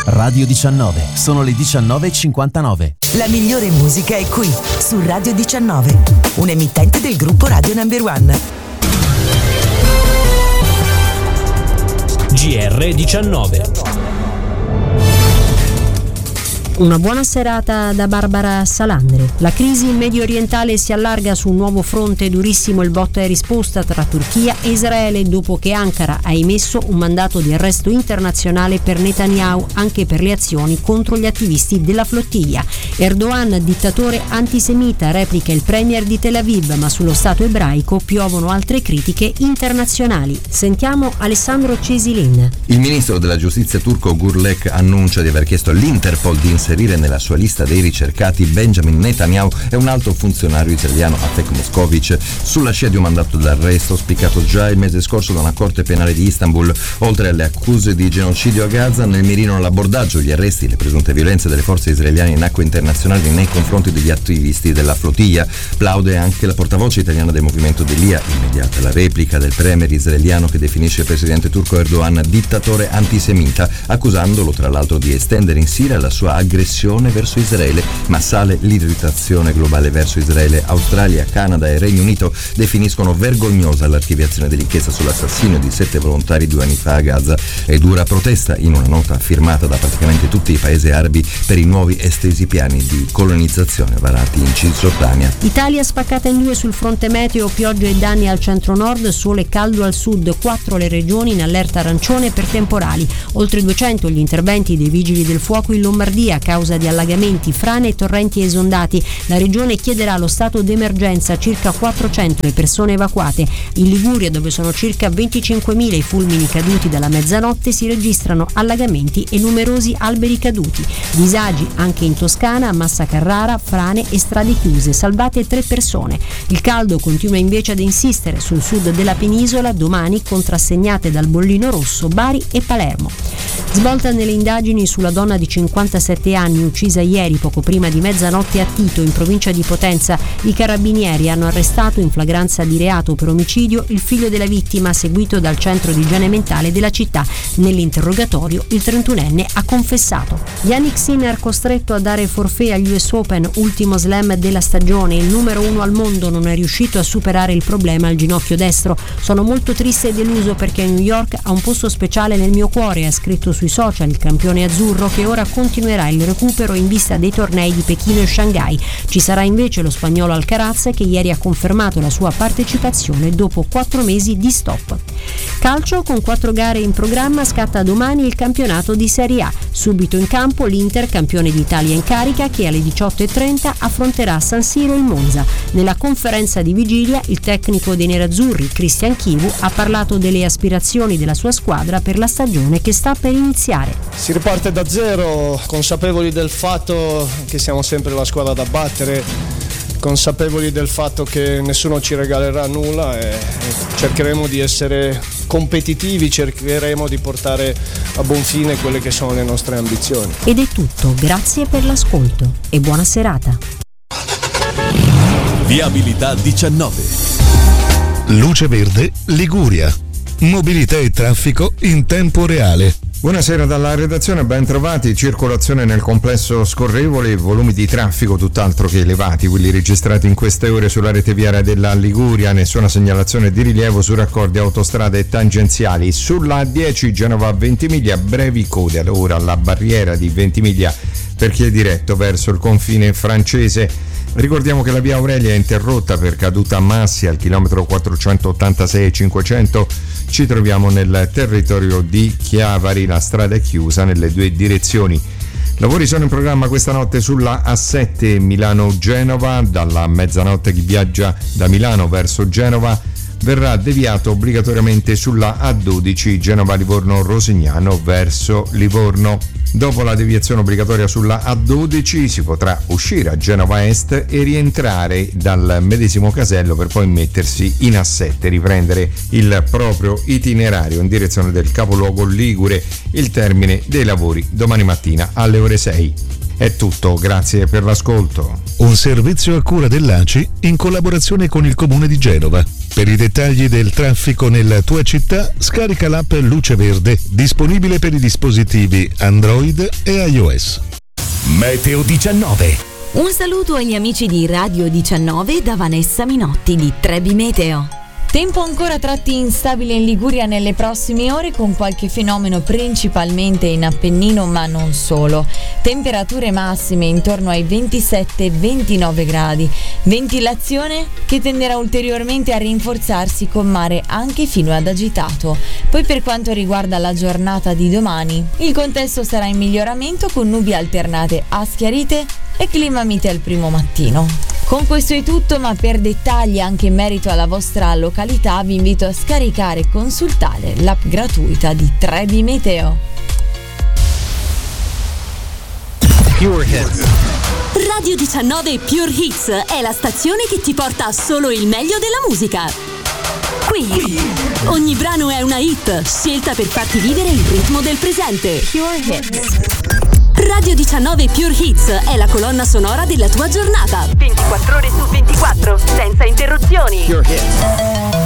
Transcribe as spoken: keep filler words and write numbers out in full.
Radio diciannove, sono le diciannove e cinquantanove. La migliore musica è qui, su Radio diciannove, un emittente del gruppo Radio Number One. G R diciannove. Una buona serata da Barbara Salandri. La crisi medio orientale si allarga su un nuovo fronte durissimo, il botta e risposta tra Turchia e Israele, dopo che Ankara ha emesso un mandato di arresto internazionale per Netanyahu anche per le azioni contro gli attivisti della flottiglia. Erdogan, dittatore antisemita, replica il premier di Tel Aviv, ma sullo Stato ebraico piovono altre critiche internazionali. Sentiamo Alessandro Cesilin. Il ministro della giustizia turco Gurlek annuncia di aver chiesto all'Interpol di inserire nella sua lista dei ricercati Benjamin Netanyahu e un alto funzionario israeliano, Afek Moskovic, sulla scia di un mandato d'arresto spiccato già il mese scorso da una corte penale di Istanbul. Oltre alle accuse di genocidio a Gaza, nel mirino l'abordaggio, gli arresti e le presunte violenze delle forze israeliane in acque internazionali nei confronti degli attivisti della flottiglia. Plaude anche la portavoce italiana del movimento Delia, immediata la replica del premier israeliano che definisce il presidente turco Erdogan dittatore antisemita, accusandolo tra l'altro di estendere in Siria la sua aggressione verso Israele, ma sale l'irritazione globale verso Israele. Australia, Canada e Regno Unito definiscono vergognosa l'archiviazione dell'inchiesta sull'assassinio di sette volontari due anni fa a Gaza e dura protesta in una nota firmata da praticamente tutti i paesi arabi per i nuovi estesi piani di colonizzazione varati in Cisgiordania. Italia spaccata in due sul fronte meteo, piogge e danni al centro-nord, sole caldo al sud, quattro le regioni in allerta arancione per temporali, oltre duecento gli interventi dei vigili del fuoco in Lombardia a causa di allagamenti, frane e torrenti esondati. La regione chiederà lo stato d'emergenza, circa quattrocento le persone evacuate. In Liguria, dove sono circa venticinquemila i fulmini caduti dalla mezzanotte, si registrano allagamenti e numerosi alberi caduti. Disagi anche in Toscana, a Massa Carrara, frane e strade chiuse, salvate tre persone. Il caldo continua invece ad insistere sul sud della penisola, domani contrassegnate dal bollino rosso Bari e Palermo. Svolta nelle indagini sulla donna di cinquantasette anni uccisa ieri poco prima di mezzanotte a Tito, in provincia di Potenza, i carabinieri hanno arrestato in flagranza di reato per omicidio il figlio della vittima, seguito dal centro di igiene mentale della città. Nell'interrogatorio il trentunenne ha confessato. Yannick Sinner costretto a dare forfait agli U S Open, ultimo slam della stagione. Il numero uno al mondo non è riuscito a superare il problema al ginocchio destro. Sono molto triste e deluso perché New York ha un posto speciale nel mio cuore, ha scritto sui social il campione azzurro, che ora continuerà il recupero in vista dei tornei di Pechino e Shanghai. Ci sarà invece lo spagnolo Alcaraz, che ieri ha confermato la sua partecipazione dopo quattro mesi di stop. Calcio, con quattro gare in programma, scatta domani il campionato di Serie A. Subito in campo l'Inter, campione d'Italia in carica, che alle diciotto e trenta affronterà a San Siro il Monza. Nella conferenza di vigilia il tecnico dei nerazzurri, Christian Chivu, ha parlato delle aspirazioni della sua squadra per la stagione che sta per iniziare. Si riparte da zero, consapevoli del fatto che siamo sempre la squadra da battere, consapevoli del fatto che nessuno ci regalerà nulla e cercheremo di essere competitivi, cercheremo di portare a buon fine quelle che sono le nostre ambizioni. Ed è tutto, grazie per l'ascolto e buona serata. Viabilità diciannove. Luce Verde Liguria. Mobilità e traffico in tempo reale. Buonasera dalla redazione, ben trovati. Circolazione nel complesso scorrevole, volumi di traffico tutt'altro che elevati, quelli registrati in queste ore sulla rete viaria della Liguria. Nessuna segnalazione di rilievo su raccordi autostrade e tangenziali. Sulla A dieci Genova-Ventimiglia brevi code, ora la barriera di Ventimiglia per chi è diretto verso il confine francese. Ricordiamo che la via Aurelia è interrotta per caduta massi al chilometro quattrocentottantasei e cinquecento. Ci troviamo nel territorio di Chiavari, la strada è chiusa nelle due direzioni. Lavori sono in programma questa notte sulla A sette Milano-Genova. Dalla mezzanotte chi viaggia da Milano verso Genova verrà deviato obbligatoriamente sulla A dodici Genova-Livorno-Rosignano verso Livorno. Dopo la deviazione obbligatoria sulla A dodici si potrà uscire a Genova Est e rientrare dal medesimo casello per poi mettersi in A sette, riprendere il proprio itinerario in direzione del capoluogo ligure. Il termine dei lavori domani mattina alle ore sei. È tutto, grazie per l'ascolto. Un servizio a cura dell'A C I in collaborazione con il Comune di Genova. Per i dettagli del traffico nella tua città, scarica l'app Luce Verde, disponibile per i dispositivi Android e iOS. Meteo diciannove. Un saluto agli amici di Radio diciannove da Vanessa Minotti di Trebi Meteo. Tempo ancora a tratti instabile in Liguria nelle prossime ore, con qualche fenomeno principalmente in Appennino, ma non solo. Temperature massime intorno ai ventisette ventinove gradi. Ventilazione che tenderà ulteriormente a rinforzarsi con mare anche fino ad agitato. Poi per quanto riguarda la giornata di domani, il contesto sarà in miglioramento con nubi alternate a schiarite e clima mite al primo mattino. Con questo è tutto, ma per dettagli anche in merito alla vostra località vi invito a scaricare e consultare l'app gratuita di Trebi Meteo. Pure Hits. Radio diciannove Pure Hits è la stazione che ti porta solo il meglio della musica. Qui ogni brano è una hit, scelta per farti vivere il ritmo del presente. Pure Hits. Radio diciannove Pure Hits è la colonna sonora della tua giornata. ventiquattro ore su ventiquattro, senza interruzioni. Pure Hits.